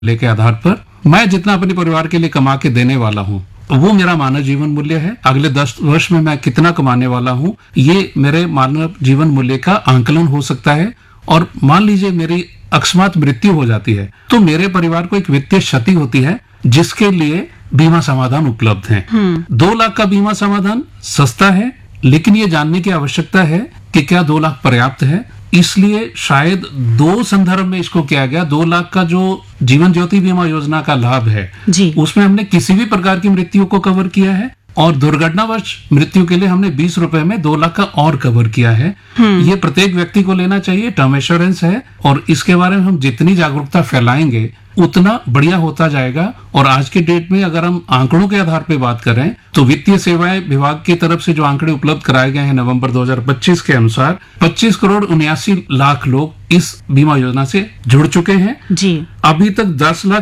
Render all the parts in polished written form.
के आधार पर मैं जितना अपने परिवार के लिए कमा के देने वाला हूँ वो मेरा मानव जीवन मूल्य है। अगले 10 वर्ष में मैं कितना कमाने वाला हूँ ये मेरे मानव जीवन मूल्य का आंकलन हो सकता है। और मान लीजिए मेरी अकस्मात मृत्यु हो जाती है तो मेरे परिवार को एक वित्तीय क्षति होती है जिसके लिए बीमा समाधान उपलब्ध है। 2 लाख का बीमा समाधान सस्ता है, लेकिन ये जानने की आवश्यकता है कि क्या 2 लाख पर्याप्त है। इसलिए शायद 2 संदर्भ में इसको किया गया। 2 लाख का जो जीवन ज्योति बीमा योजना का लाभ है उसमें हमने किसी भी प्रकार की मृत्यु को कवर किया है और दुर्घटनावश मृत्यु के लिए हमने 20 रुपए में 2 लाख का और कवर किया है। ये प्रत्येक व्यक्ति को लेना चाहिए, टर्म इंश्योरेंस है और इसके बारे में हम जितनी जागरूकता फैलाएंगे उतना बढ़िया होता जाएगा। और आज के डेट में अगर हम आंकड़ों के आधार पर बात करें तो वित्तीय सेवाएं विभाग की तरफ से जो आंकड़े उपलब्ध कराए गए हैं नवंबर 2025 के अनुसार 25 करोड़ 79 लाख लोग इस बीमा योजना से जुड़ चुके हैं जी। अभी तक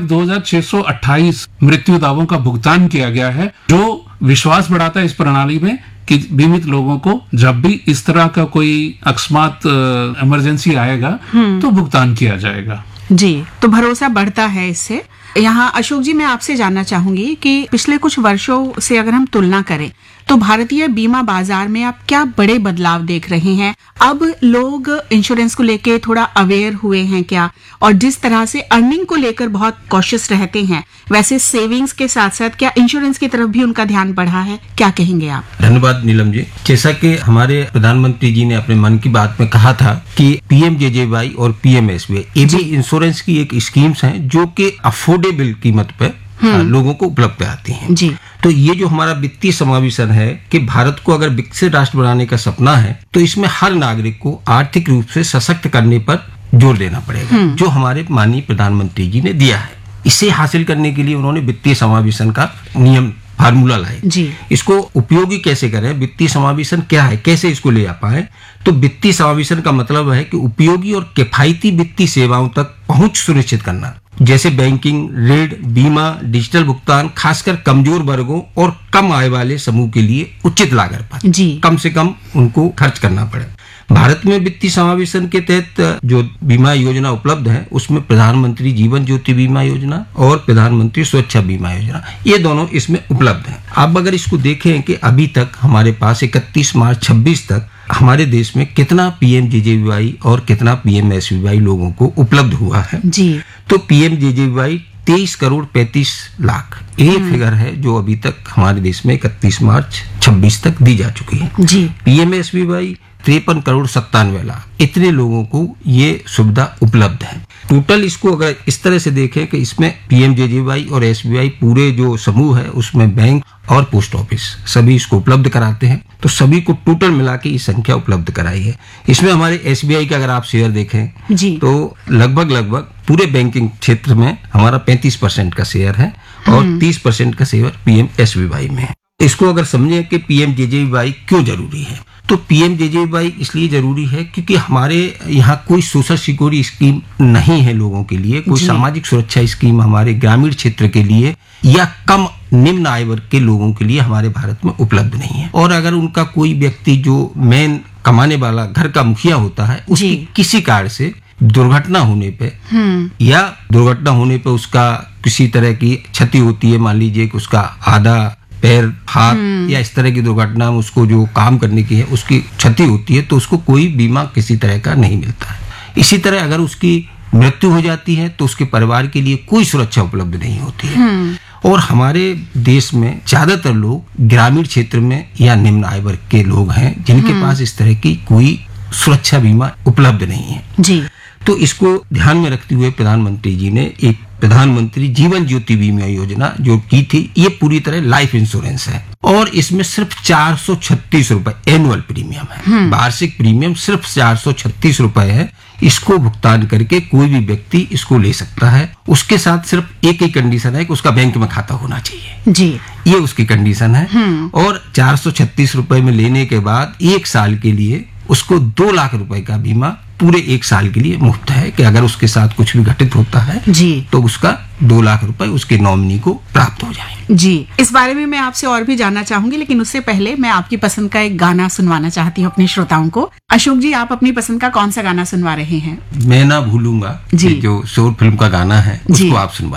10,02,628 मृत्यु दावों का भुगतान किया गया है, जो विश्वास बढ़ाता है इस प्रणाली में कि बीमित लोगों को जब भी इस तरह का कोई अकस्मात इमरजेंसी आएगा तो भुगतान किया जाएगा जी। तो भरोसा बढ़ता है इससे। यहाँ अशोक जी मैं आपसे जानना चाहूंगी कि पिछले कुछ वर्षों से अगर हम तुलना करें तो भारतीय बीमा बाजार में आप क्या बड़े बदलाव देख रहे हैं? अब लोग इंश्योरेंस को लेके थोड़ा अवेयर हुए हैं क्या? और जिस तरह से अर्निंग को लेकर बहुत कॉशियस रहते हैं वैसे सेविंग्स के साथ साथ क्या इंश्योरेंस की तरफ भी उनका ध्यान बढ़ा है? क्या कहेंगे आप? धन्यवाद नीलम जी। जैसा कि हमारे प्रधानमंत्री जी ने अपने मन की बात में कहा था कि PMJJY और PMSBY ये भी इंश्योरेंस की एक स्कीम्स हैं जो कि अफोर्डेबल कीमत पे लोगों को उपलब्ध आती हैं जी। तो ये जो हमारा वित्तीय समावेशन है कि भारत को अगर विकसित राष्ट्र बनाने का सपना है तो इसमें हर नागरिक को आर्थिक रूप से सशक्त करने पर जोर देना पड़ेगा, जो हमारे माननीय प्रधानमंत्री जी ने दिया है। इसे हासिल करने के लिए उन्होंने वित्तीय समावेशन का नियम फार्मूला लाए जी। इसको उपयोगी कैसे करें, वित्तीय समावेशन क्या है, कैसे इसको ले आ पाए? तो वित्तीय समावेशन का मतलब है कि उपयोगी और किफायती वित्तीय सेवाओं तक पहुंच सुनिश्चित करना, जैसे बैंकिंग, ऋण, बीमा, डिजिटल भुगतान, खासकर कमजोर वर्गों और कम आय वाले समूह के लिए उचित लागत पर कम से कम उनको खर्च करना पड़े। भारत में वित्तीय समावेशन के तहत जो बीमा योजना उपलब्ध है उसमें प्रधानमंत्री जीवन ज्योति बीमा योजना और प्रधानमंत्री सुरक्षा बीमा योजना ये दोनों इसमें उपलब्ध हैं। अब अगर इसको देखें कि अभी तक हमारे पास 31 मार्च 26 तक हमारे देश में कितना PMJJY और कितना PMSBY लोगों को उपलब्ध हुआ है जी। तो PMJJY 23 करोड़ 35 लाख ये फिगर है जो अभी तक हमारे देश में 31 मार्च 26 तक दी जा चुकी है जी। PMSBY 53 करोड़ 97 लाख, इतने लोगों को ये सुविधा उपलब्ध है। टोटल इसको अगर इस तरह से देखें कि इसमें PMJJY और SBI पूरे जो समूह है उसमें बैंक और पोस्ट ऑफिस सभी इसको उपलब्ध कराते हैं, तो सभी को टोटल मिला के ये संख्या उपलब्ध कराई है। इसमें हमारे SBI का अगर आप शेयर देखें जी। तो लगभग पूरे बैंकिंग क्षेत्र में हमारा 35% का शेयर है और 30% का शेयर PMSBY में है। इसको अगर समझें कि PMJJY क्यों जरूरी है, तो PMJJY इसलिए जरूरी है क्योंकि हमारे यहाँ कोई सोशल सिक्योरिटी स्कीम नहीं है लोगों के लिए, कोई सामाजिक सुरक्षा स्कीम हमारे ग्रामीण क्षेत्र के लिए या कम निम्न आय वर्ग के लोगों के लिए हमारे भारत में उपलब्ध नहीं है। और अगर उनका कोई व्यक्ति जो मेन कमाने वाला घर का मुखिया होता है उसकी किसी कारण से दुर्घटना होने पे या दुर्घटना होने पे उसका किसी तरह की क्षति होती है, मान लीजिए कि उसका आधा पैर, हाथ या इस तरह की दुर्घटना में उसको जो काम करने की है उसकी क्षति होती है, तो उसको कोई बीमा किसी तरह का नहीं मिलता है। इसी तरह अगर उसकी मृत्यु हो जाती है तो उसके परिवार के लिए कोई सुरक्षा उपलब्ध नहीं होती है। और हमारे देश में ज्यादातर लोग ग्रामीण क्षेत्र में या निम्न आय वर्ग के लोग हैं जिनके पास इस तरह की कोई सुरक्षा बीमा उपलब्ध नहीं है जी। तो इसको ध्यान में रखते हुए प्रधानमंत्री जी ने एक प्रधानमंत्री जीवन ज्योति बीमा योजना जो की थी, ये पूरी तरह लाइफ इंश्योरेंस है और इसमें सिर्फ 436 रुपए एनुअल प्रीमियम है। वार्षिक प्रीमियम सिर्फ 436 रुपए है। इसको भुगतान करके कोई भी व्यक्ति इसको ले सकता है। उसके साथ सिर्फ एक ही कंडीशन है कि उसका बैंक में खाता होना चाहिए जी, ये उसकी कंडीशन है। और 436 रुपए में लेने के बाद 1 साल के लिए उसको 2 लाख रुपए का बीमा पूरे 1 साल के लिए मुफ्त है कि अगर उसके साथ कुछ भी घटित होता है जी तो उसका 2 लाख रुपए उसके नॉमिनी को प्राप्त हो जाए। जी, इस बारे में मैं आपसे और भी जानना चाहूंगी, लेकिन उससे पहले मैं आपकी पसंद का एक गाना सुनवाना चाहती हूँ अपने श्रोताओं को। अशोक जी, आप अपनी पसंद का कौन सा गाना सुनवा रहे हैं? मैं ना भूलूंगा, जी। जो शोर फिल्म का गाना है जी। उसको आप सुनवाइए।